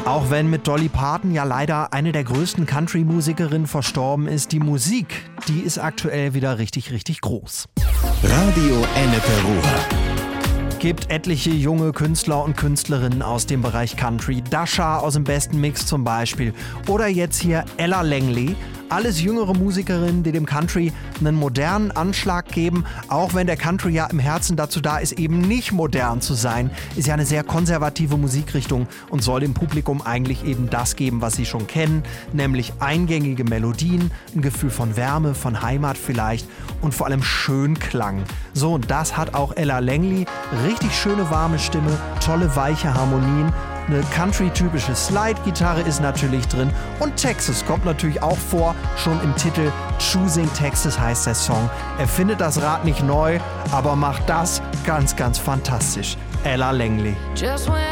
Auch wenn mit Dolly Parton ja leider eine der größten Country-Musikerinnen verstorben ist, die Musik, die ist aktuell wieder richtig, richtig groß. Radio Ennepe Ruhr. Gibt etliche junge Künstler und Künstlerinnen aus dem Bereich Country. Dasha aus dem Besten Mix zum Beispiel. Oder jetzt hier Ella Langley. Alles jüngere Musikerinnen, die dem Country einen modernen Anschlag geben. Auch wenn der Country ja im Herzen dazu da ist, eben nicht modern zu sein. Ist ja eine sehr konservative Musikrichtung und soll dem Publikum eigentlich eben das geben, was sie schon kennen. Nämlich eingängige Melodien, ein Gefühl von Wärme, von Heimat vielleicht und vor allem Schönklang. So, und das hat auch Ella Langley. Richtig schöne warme Stimme, tolle weiche Harmonien. Eine Country-typische Slide-Gitarre ist natürlich drin und Texas kommt natürlich auch vor, schon im Titel. Choosing Texas heißt der Song. Er findet das Rad nicht neu, aber macht das ganz, ganz fantastisch. Ella Langley.